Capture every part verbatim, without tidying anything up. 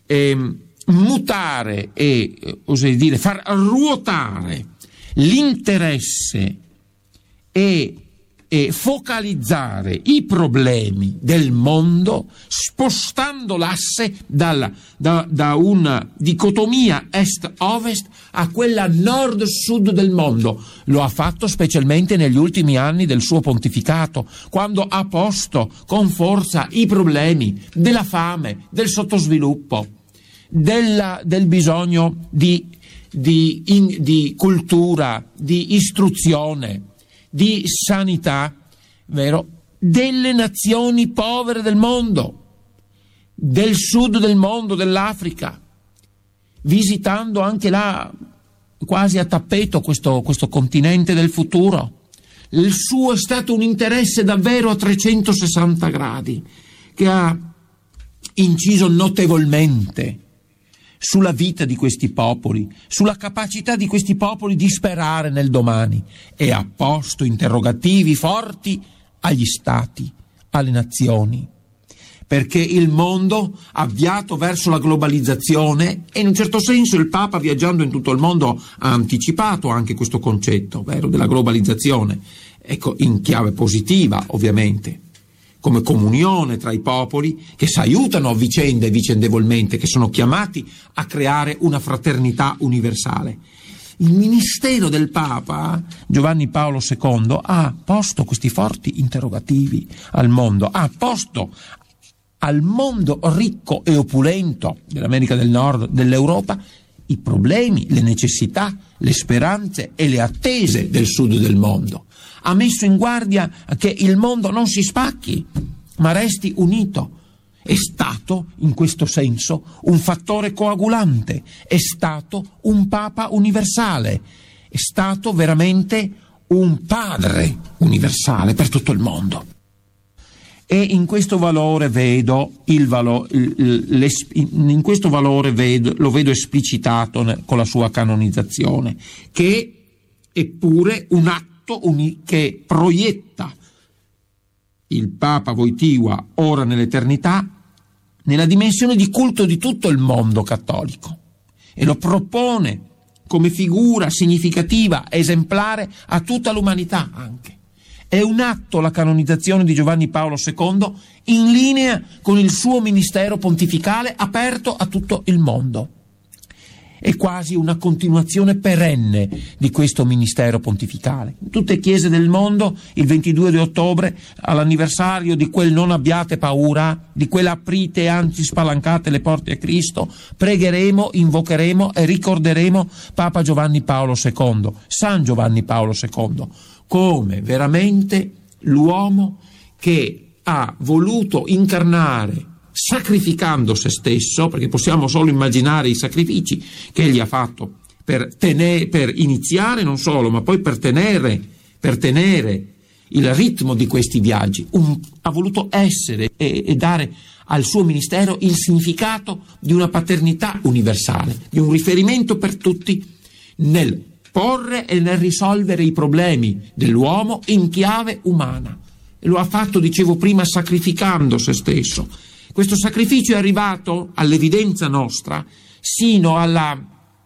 eh, mutare e, eh, oserei dire, far ruotare l'interesse e, e focalizzare i problemi del mondo, spostando l'asse dalla, da, da una dicotomia est-ovest a quella nord-sud del mondo. Lo ha fatto specialmente negli ultimi anni del suo pontificato, quando ha posto con forza i problemi della fame, del sottosviluppo, della, del bisogno di, di, in, di cultura, di istruzione, di sanità, vero, delle nazioni povere del mondo, del sud del mondo, dell'Africa, visitando anche là quasi a tappeto questo, questo continente del futuro. Il suo è stato un interesse davvero a trecentosessanta gradi, che ha inciso notevolmente sulla vita di questi popoli, sulla capacità di questi popoli di sperare nel domani, e ha posto interrogativi forti agli stati, alle nazioni, perché il mondo, avviato verso la globalizzazione, e in un certo senso il Papa, viaggiando in tutto il mondo, ha anticipato anche questo concetto, vero, della globalizzazione, ecco, in chiave positiva ovviamente, come comunione tra i popoli che si aiutano a vicenda e vicendevolmente, che sono chiamati a creare una fraternità universale. Il ministero del Papa Giovanni Paolo secondo ha posto questi forti interrogativi al mondo, ha posto al mondo ricco e opulento dell'America del Nord, dell'Europa, i problemi, le necessità, le speranze e le attese del sud del mondo. Ha messo in guardia che il mondo non si spacchi, ma resti unito. È stato, in questo senso, un fattore coagulante, è stato un Papa universale, è stato veramente un padre universale per tutto il mondo. E in questo valore vedo il valo, in questo valore vedo, lo vedo esplicitato con la sua canonizzazione, che è pure un atto che proietta il Papa Wojtyła ora nell'eternità nella dimensione di culto di tutto il mondo cattolico, e lo propone come figura significativa, esemplare a tutta l'umanità anche. È un atto, la canonizzazione di Giovanni Paolo secondo, in linea con il suo ministero pontificale aperto a tutto il mondo. È quasi una continuazione perenne di questo ministero pontificale. In tutte le chiese del mondo, il ventidue di ottobre, all'anniversario di quel non abbiate paura, di quella aprite e anzi spalancate le porte a Cristo, pregheremo, invocheremo e ricorderemo Papa Giovanni Paolo secondo, San Giovanni Paolo secondo, come veramente l'uomo che ha voluto incarnare, sacrificando se stesso, perché possiamo solo immaginare i sacrifici che egli ha fatto per, tenere, per iniziare non solo, ma poi per tenere, per tenere il ritmo di questi viaggi. Un, ha voluto essere e, e dare al suo ministero il significato di una paternità universale, di un riferimento per tutti nel porre e nel risolvere i problemi dell'uomo in chiave umana. E lo ha fatto, dicevo prima, sacrificando se stesso. Questo sacrificio è arrivato all'evidenza nostra sino alla,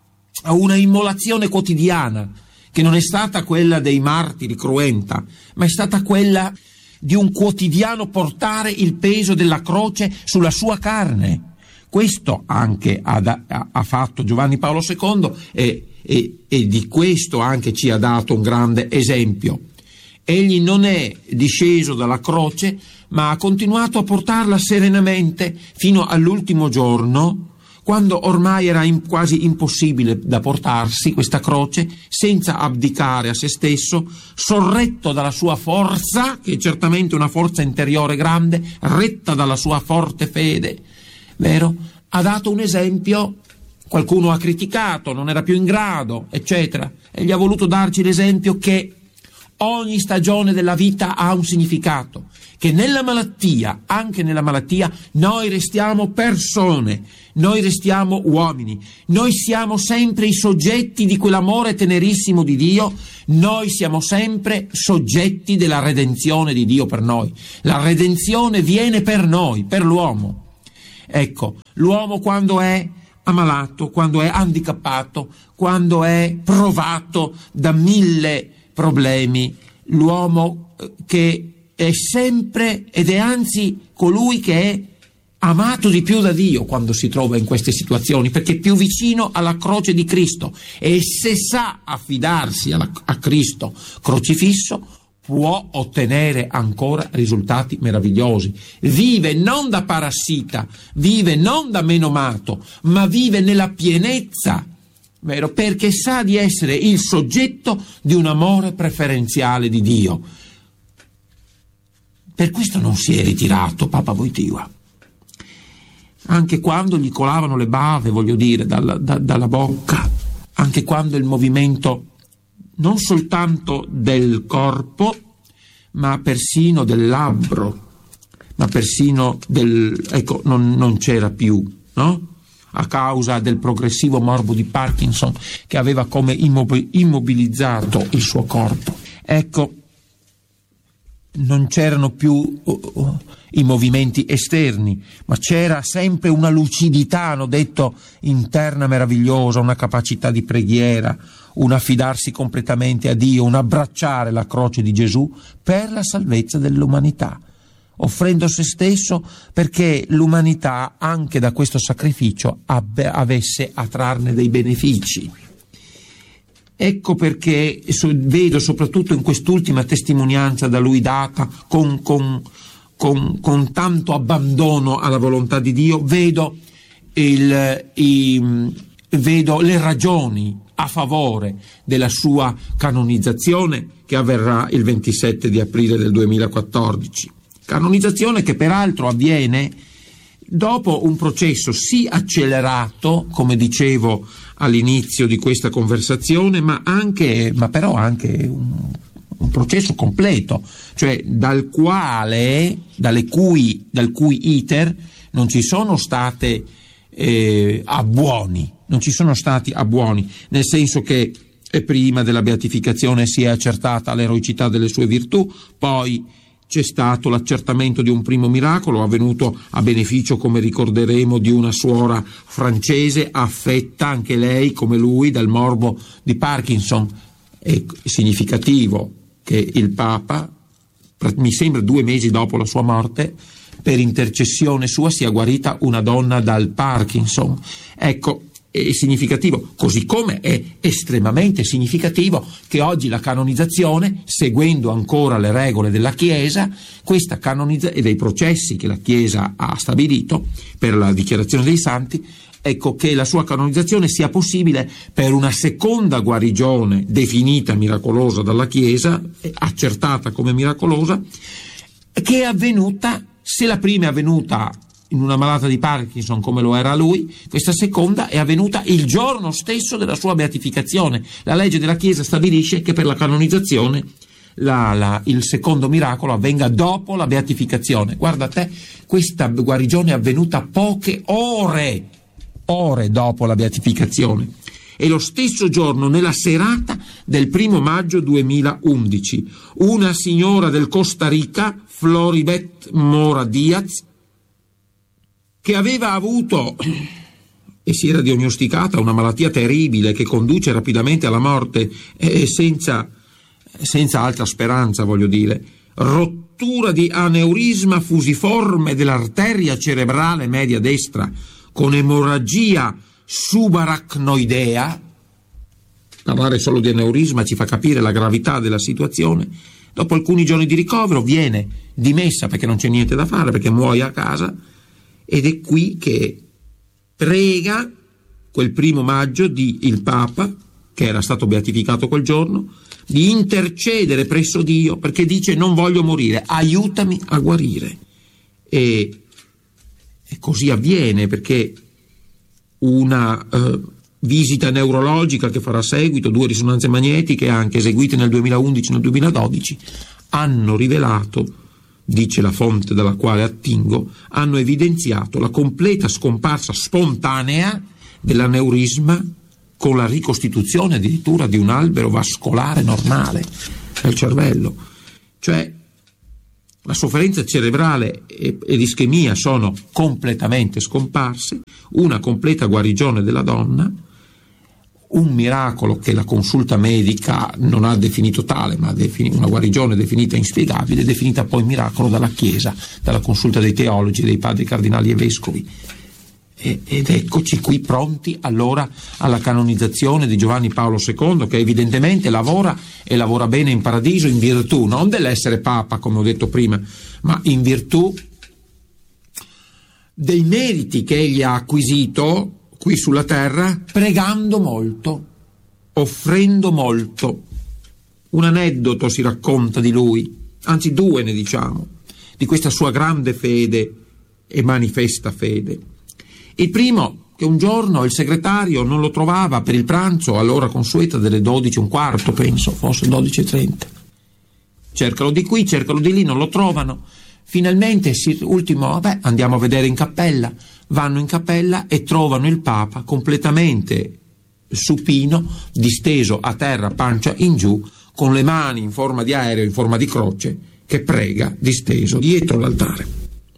a una immolazione quotidiana, che non è stata quella dei martiri cruenta, ma è stata quella di un quotidiano portare il peso della croce sulla sua carne. Questo anche ha, ha fatto Giovanni Paolo secondo e, e, e di questo anche ci ha dato un grande esempio. Egli non è disceso dalla croce, ma ha continuato a portarla serenamente fino all'ultimo giorno, quando ormai era in, quasi impossibile da portarsi questa croce, senza abdicare a se stesso, sorretto dalla sua forza, che è certamente una forza interiore grande, retta dalla sua forte fede, vero? Ha dato un esempio, qualcuno ha criticato, non era più in grado, eccetera. Egli ha voluto darci l'esempio che ogni stagione della vita ha un significato, che nella malattia, anche nella malattia, noi restiamo persone, noi restiamo uomini, noi siamo sempre i soggetti di quell'amore tenerissimo di Dio, noi siamo sempre soggetti della redenzione di Dio per noi. La redenzione viene per noi, per l'uomo. Ecco, l'uomo quando è ammalato, quando è handicappato, quando è provato da mille problemi, l'uomo che è sempre ed è anzi colui che è amato di più da Dio quando si trova in queste situazioni, perché è più vicino alla croce di Cristo, e se sa affidarsi alla, a Cristo crocifisso può ottenere ancora risultati meravigliosi. Vive non da parassita, vive non da menomato, ma vive nella pienezza, vero? Perché sa di essere il soggetto di un amore preferenziale di Dio. Per questo non si è ritirato Papa Wojtyła. Anche quando gli colavano le bave, voglio dire, dalla, da, dalla bocca, anche quando il movimento non soltanto del corpo, ma persino del labbro, ma persino del... ecco, non, non c'era più, no? A causa del progressivo morbo di Parkinson che aveva come immobilizzato il suo corpo. Ecco, non c'erano più uh, uh, i movimenti esterni, ma c'era sempre una lucidità, hanno detto, interna meravigliosa, una capacità di preghiera, un affidarsi completamente a Dio, un abbracciare la croce di Gesù per la salvezza dell'umanità, offrendo se stesso perché l'umanità anche da questo sacrificio abbe, avesse a trarne dei benefici. Ecco perché vedo soprattutto in quest'ultima testimonianza da lui data con, con, con, con tanto abbandono alla volontà di Dio, vedo, il, i, vedo le ragioni a favore della sua canonizzazione che avverrà il ventisette di aprile del duemilaquattordici. Canonizzazione che peraltro avviene dopo un processo sì accelerato, come dicevo all'inizio di questa conversazione, ma anche, ma però anche un, un processo completo, cioè dal quale, dalle cui, dal cui iter non ci sono state eh, abbuoni, non ci sono stati abbuoni, nel senso che prima della beatificazione si è accertata l'eroicità delle sue virtù, poi c'è stato l'accertamento di un primo miracolo avvenuto a beneficio, come ricorderemo, di una suora francese affetta anche lei come lui dal morbo di Parkinson. È significativo che il Papa, mi sembra due mesi dopo la sua morte, per intercessione sua sia guarita una donna dal Parkinson. Ecco, è significativo, così come è estremamente significativo che oggi la canonizzazione, seguendo ancora le regole della Chiesa, questa canonizzazione e dei processi che la Chiesa ha stabilito per la dichiarazione dei santi, ecco che la sua canonizzazione sia possibile per una seconda guarigione definita miracolosa dalla Chiesa, accertata come miracolosa, che è avvenuta, se la prima è avvenuta in una malata di Parkinson come lo era lui, questa seconda è avvenuta il giorno stesso della sua beatificazione. La legge della Chiesa stabilisce che per la canonizzazione la, la, il secondo miracolo avvenga dopo la beatificazione. Guarda te, questa guarigione è avvenuta poche ore, ore dopo la beatificazione. E lo stesso giorno, nella serata del primo maggio duemilaundici, una signora del Costa Rica, Floribet Mora Diaz, che aveva avuto e si era diagnosticata una malattia terribile che conduce rapidamente alla morte e senza, senza altra speranza, voglio dire, rottura di aneurisma fusiforme dell'arteria cerebrale media destra con emorragia subarachnoidea. Parlare solo di aneurisma ci fa capire la gravità della situazione. Dopo alcuni giorni di ricovero viene dimessa perché non c'è niente da fare, perché muoie a casa. Ed è qui che prega quel primo maggio di il Papa, che era stato beatificato quel giorno, di intercedere presso Dio, perché dice: non voglio morire, aiutami a guarire. E, e così avviene, perché una uh, visita neurologica che farà seguito, due risonanze magnetiche anche eseguite nel duemilaundici e nel duemiladodici, hanno rivelato, dice la fonte dalla quale attingo, hanno evidenziato la completa scomparsa spontanea dell'aneurisma con la ricostituzione addirittura di un albero vascolare normale del cervello. Cioè, La sofferenza cerebrale e, e l'ischemia sono completamente scomparse, una completa guarigione della donna, un miracolo che la consulta medica non ha definito tale, ma una guarigione definita inspiegabile, definita poi miracolo dalla Chiesa, dalla consulta dei teologi, dei padri cardinali e vescovi. E, ed eccoci qui pronti allora alla canonizzazione di Giovanni Paolo secondo, che evidentemente lavora e lavora bene in paradiso in virtù, non dell'essere Papa, come ho detto prima, ma in virtù dei meriti che egli ha acquisito qui sulla terra, pregando molto, offrendo molto. Un aneddoto si racconta di lui, anzi due ne diciamo, di questa sua grande fede e manifesta fede. Il primo, che un giorno il segretario non lo trovava per il pranzo all'ora consueta delle dodici e un quarto, penso, forse dodici e trenta. Cercano di qui, cercano di lì, non lo trovano. Finalmente, ultimo, vabbè, andiamo a vedere in cappella. Vanno in cappella e trovano il Papa completamente supino, disteso a terra, pancia in giù, con le mani in forma di aereo, in forma di croce, che prega disteso dietro l'altare.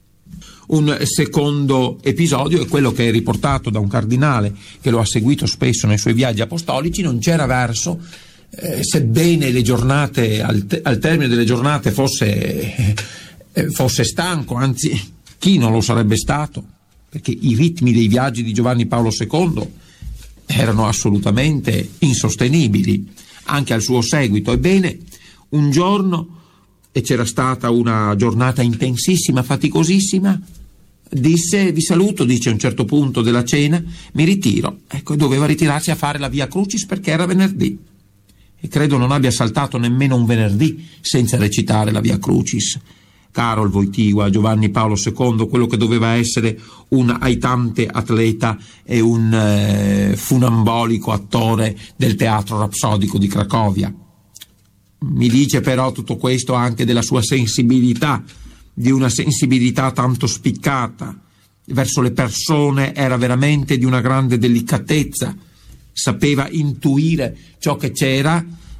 Un secondo episodio è quello che è riportato da un cardinale che lo ha seguito spesso nei suoi viaggi apostolici. Non c'era verso, eh, sebbene le giornate, al, te- al termine delle giornate fosse, eh, fosse stanco, anzi chi non lo sarebbe stato, perché i ritmi dei viaggi di Giovanni Paolo secondo erano assolutamente insostenibili anche al suo seguito. Ebbene, un giorno, e c'era stata una giornata intensissima, faticosissima, disse: vi saluto, dice a un certo punto della cena, mi ritiro. Ecco, doveva ritirarsi a fare la Via Crucis perché era venerdì, e credo non abbia saltato nemmeno un venerdì senza recitare la Via Crucis. Karol Wojtyła, Giovanni Paolo secondo, quello che doveva essere un aitante atleta e un eh, funambolico attore del teatro rapsodico di Cracovia. Mi dice però tutto questo anche della sua sensibilità, di una sensibilità tanto spiccata verso le persone, era veramente di una grande delicatezza, sapeva intuire ciò che c'era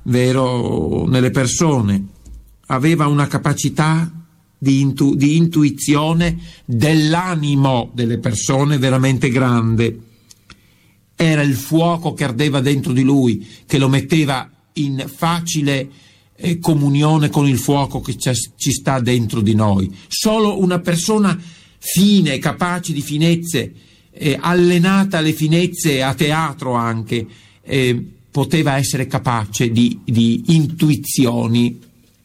vero nelle persone, aveva una capacità di, intu- di intuizione dell'animo delle persone veramente grande. Era il fuoco che ardeva dentro di lui che lo metteva in facile eh, comunione con il fuoco che ci sta dentro di noi. Solo una persona fine, capace di finezze, eh, allenata alle finezze a teatro anche, eh, poteva essere capace di, di intuizioni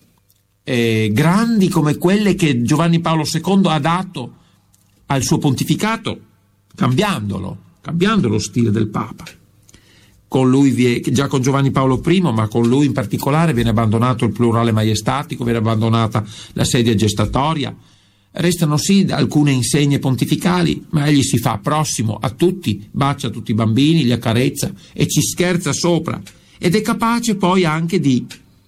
eh, grandi come quelle che Giovanni Paolo secondo ha dato al suo pontificato, cambiandolo, cambiando lo stile del Papa. Con lui, vi è, già con Giovanni Paolo primo, ma con lui in particolare viene abbandonato il plurale maiestatico, viene abbandonata la sedia gestatoria. Restano sì alcune insegne pontificali, ma egli si fa prossimo a tutti, bacia tutti i bambini, li accarezza e ci scherza sopra, ed è capace poi anche di,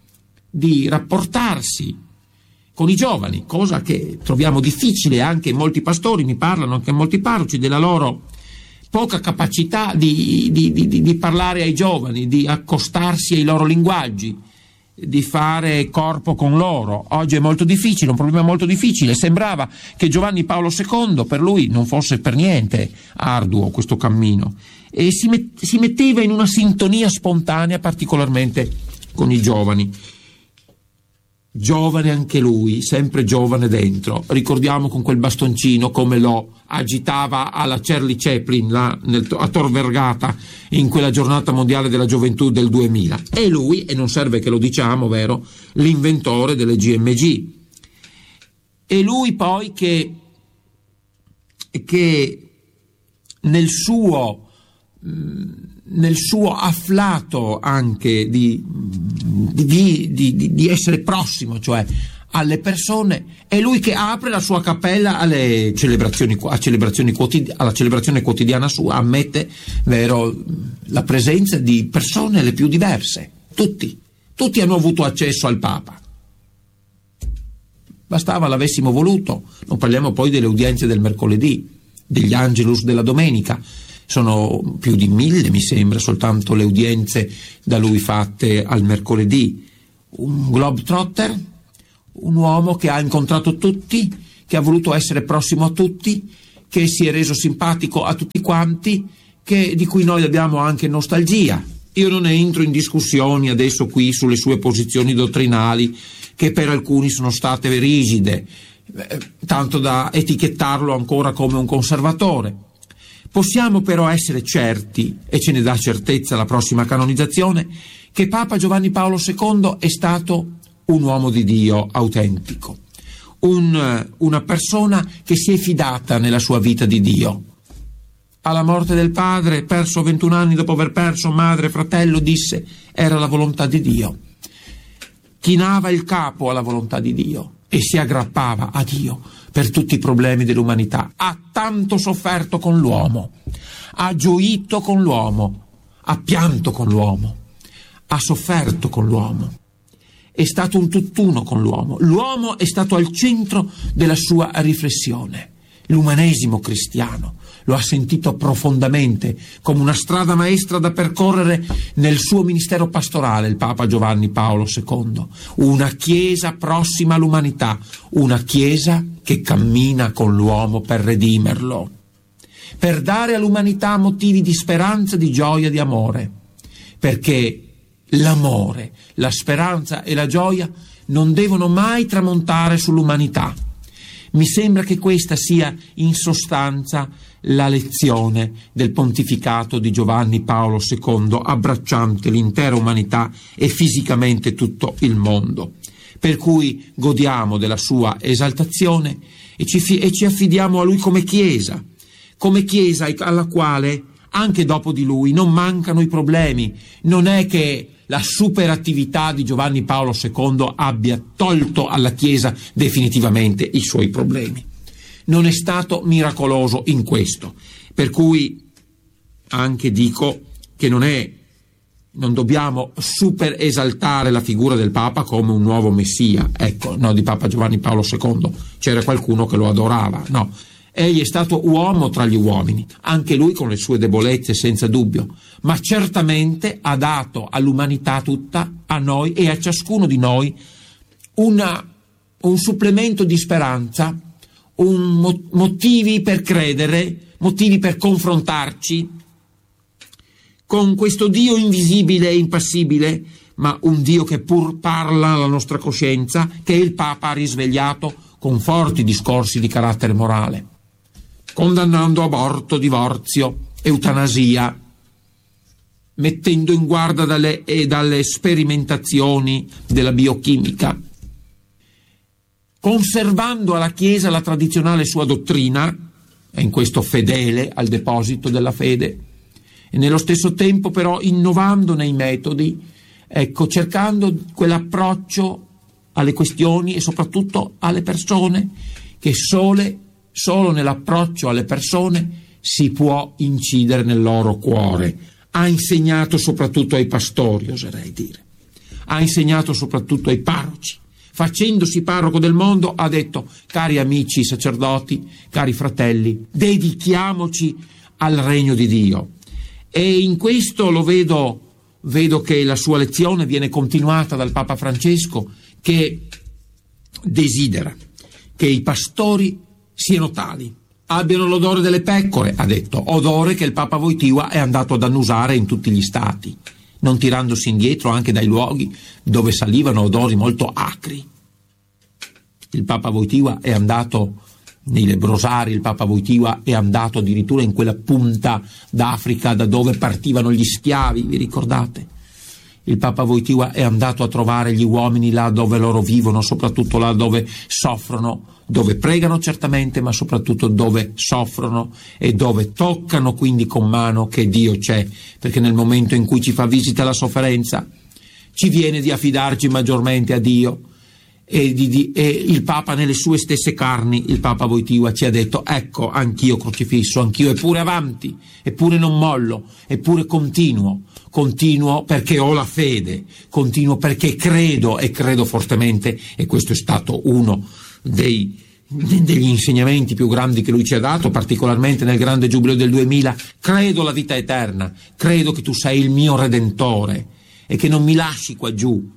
di rapportarsi con i giovani, cosa che troviamo difficile. Anche molti pastori mi parlano, anche molti parroci, della loro poca capacità di, di, di, di parlare ai giovani, di accostarsi ai loro linguaggi, di fare corpo con loro. Oggi è molto difficile, un problema molto difficile. Sembrava che Giovanni Paolo secondo per lui non fosse per niente arduo questo cammino, e si, met- si metteva in una sintonia spontanea particolarmente con i giovani. Giovane anche lui, sempre giovane dentro. Ricordiamo con quel bastoncino come lo agitava alla Charlie Chaplin là nel, a Tor Vergata in quella giornata mondiale della gioventù del duemila. E lui, e non serve che lo diciamo, vero, l'inventore delle G M G. E lui poi che, che nel suo nel suo afflato anche di, di, di, di essere prossimo, cioè alle persone, è lui che apre la sua cappella alle celebrazioni, a celebrazioni quotidi- alla celebrazione quotidiana sua, ammette, vero, la presenza di persone le più diverse. Tutti, tutti hanno avuto accesso al Papa. Bastava l'avessimo voluto. Non parliamo poi delle udienze del mercoledì, degli Angelus della domenica. Sono più di mille, mi sembra, soltanto le udienze da lui fatte al mercoledì. Un globetrotter, un uomo che ha incontrato tutti, che ha voluto essere prossimo a tutti, che si è reso simpatico a tutti quanti, che, di cui noi abbiamo anche nostalgia. Io non entro in discussioni adesso qui sulle sue posizioni dottrinali, che per alcuni sono state rigide, eh, tanto da etichettarlo ancora come un conservatore. Possiamo però essere certi, e ce ne dà certezza la prossima canonizzazione, che Papa Giovanni Paolo secondo è stato un uomo di Dio autentico, un, una persona che si è fidata nella sua vita di Dio. Alla morte del padre, perso ventuno anni dopo aver perso madre e fratello, disse: era la volontà di Dio. Chinava il capo alla volontà di Dio e si aggrappava a Dio per tutti i problemi dell'umanità. Ha tanto sofferto con l'uomo, ha gioito con l'uomo, ha pianto con l'uomo, ha sofferto con l'uomo. È stato un tutt'uno con l'uomo. L'uomo è stato al centro della sua riflessione. L'umanesimo cristiano lo ha sentito profondamente come una strada maestra da percorrere nel suo ministero pastorale, il Papa Giovanni Paolo secondo. Una chiesa prossima all'umanità, una chiesa che cammina con l'uomo per redimerlo, per dare all'umanità motivi di speranza, di gioia, di amore, perché l'amore, la speranza e la gioia non devono mai tramontare sull'umanità. Mi sembra che questa sia in sostanza la lezione del pontificato di Giovanni Paolo secondo, abbracciante l'intera umanità e fisicamente tutto il mondo. Per cui godiamo della sua esaltazione e ci, fi- e ci affidiamo a lui come Chiesa, come Chiesa alla quale anche dopo di lui non mancano i problemi. Non è che la superattività di Giovanni Paolo secondo abbia tolto alla Chiesa definitivamente i suoi problemi. Non è stato miracoloso in questo, per cui anche dico che non è, non dobbiamo super esaltare la figura del Papa come un nuovo Messia, ecco, no, di Papa Giovanni Paolo secondo, c'era qualcuno che lo adorava, no. Egli è stato uomo tra gli uomini, anche lui con le sue debolezze senza dubbio, ma certamente ha dato all'umanità tutta, a noi e a ciascuno di noi, una, un supplemento di speranza, un mo- motivi per credere, motivi per confrontarci con questo Dio invisibile e impassibile, ma un Dio che pur parla alla nostra coscienza, che il Papa ha risvegliato con forti discorsi di carattere morale, condannando aborto, divorzio, eutanasia, mettendo in guardia dalle, e dalle sperimentazioni della biochimica, conservando alla Chiesa la tradizionale sua dottrina, e in questo fedele al deposito della fede, e nello stesso tempo però innovando nei metodi, ecco, cercando quell'approccio alle questioni e soprattutto alle persone che sole Solo nell'approccio alle persone si può incidere nel loro cuore. Ha insegnato soprattutto ai pastori, oserei dire. Ha insegnato soprattutto ai parroci. Facendosi parroco del mondo ha detto: cari amici sacerdoti, cari fratelli, dedichiamoci al regno di Dio. E in questo lo vedo, vedo che la sua lezione viene continuata dal Papa Francesco, che desidera che i pastori siano tali, abbiano l'odore delle pecore, ha detto, odore che il Papa Wojtyła è andato ad annusare in tutti gli stati, non tirandosi indietro anche dai luoghi dove salivano odori molto acri. Il Papa Wojtyła è andato nei lebrosari, il Papa Wojtyła è andato addirittura in quella punta d'Africa da dove partivano gli schiavi, vi ricordate? Il Papa Wojtyła è andato a trovare gli uomini là dove loro vivono, soprattutto là dove soffrono, dove pregano certamente, ma soprattutto dove soffrono e dove toccano quindi con mano che Dio c'è, perché nel momento in cui ci fa visita la sofferenza ci viene di affidarci maggiormente a Dio. E, di, di, e il Papa nelle sue stesse carni, il Papa Wojtyła ci ha detto: ecco, anch'io crocifisso, anch'io, eppure avanti, eppure non mollo, eppure continuo, continuo perché ho la fede, continuo perché credo e credo fortemente, e questo è stato uno dei, degli insegnamenti più grandi che lui ci ha dato, particolarmente nel grande giubileo del duemila, credo alla vita eterna, credo che tu sei il mio Redentore e che non mi lasci qua giù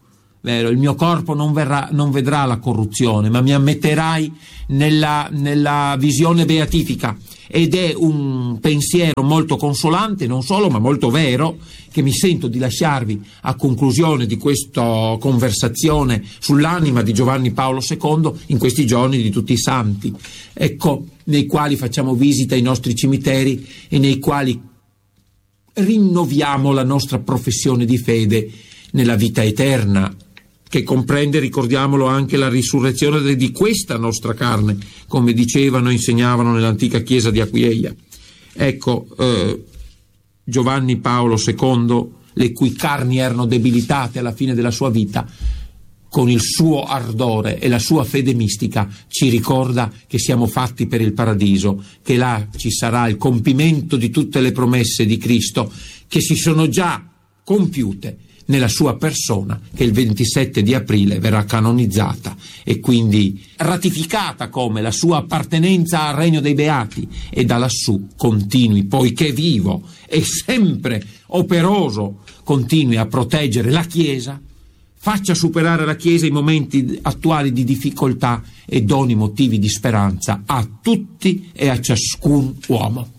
vero, il mio corpo non, verrà, non vedrà la corruzione, ma mi ammetterai nella, nella visione beatifica. Ed è un pensiero molto consolante, non solo, ma molto vero, che mi sento di lasciarvi a conclusione di questa conversazione sull'anima di Giovanni Paolo secondo in questi giorni di tutti i santi, ecco, nei quali facciamo visita ai nostri cimiteri e nei quali rinnoviamo la nostra professione di fede nella vita eterna, che comprende, ricordiamolo, anche la risurrezione di questa nostra carne, come dicevano e insegnavano nell'antica chiesa di Aquileia. Ecco, eh, Giovanni Paolo secondo, le cui carni erano debilitate alla fine della sua vita, con il suo ardore e la sua fede mistica ci ricorda che siamo fatti per il paradiso, che là ci sarà il compimento di tutte le promesse di Cristo che si sono già compiute nella sua persona, che il ventisette di aprile verrà canonizzata e quindi ratificata come la sua appartenenza al regno dei beati, e da lassù continui, poiché vivo e sempre operoso, continui a proteggere la Chiesa, faccia superare la Chiesa i momenti attuali di difficoltà e doni motivi di speranza a tutti e a ciascun uomo.